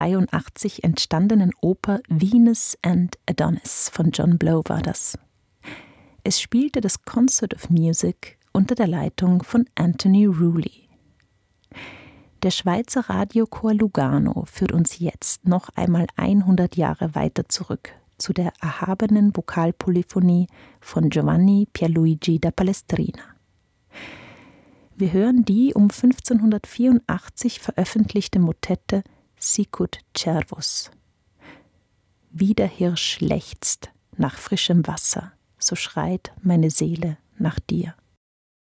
1983 entstandenen Oper Venus and Adonis von John Blow war das. Es spielte das Concert of Music unter der Leitung von Anthony Rooley. Der Schweizer Radiochor Lugano führt uns jetzt noch einmal 100 Jahre weiter zurück zu der erhabenen Vokalpolyphonie von Giovanni Pierluigi da Palestrina. Wir hören die um 1584 veröffentlichte Motette Sicut Cervus. Wie der Hirsch lechzt nach frischem Wasser, so schreit meine Seele nach dir.